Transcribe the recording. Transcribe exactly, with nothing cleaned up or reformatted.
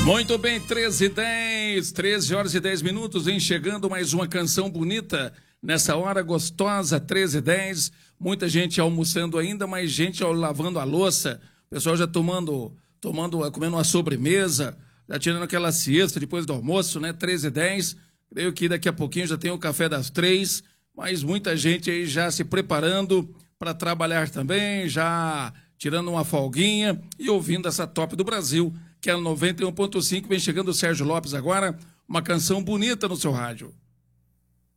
Muito bem, treze e dez, treze horas e dez minutos, vem chegando mais uma canção bonita nessa hora gostosa, treze e dez. Muita gente almoçando ainda, mas gente lavando a louça, o pessoal já tomando, tomando, comendo uma sobremesa, já tirando aquela siesta depois do almoço, né? treze e dez, creio que daqui a pouquinho já tem o café das três, mas muita gente aí já se preparando para trabalhar também, já tirando uma folguinha e ouvindo essa Top do Brasil, que é a noventa e um ponto cinco. Vem chegando o Sérgio Lopes agora, uma canção bonita no seu rádio.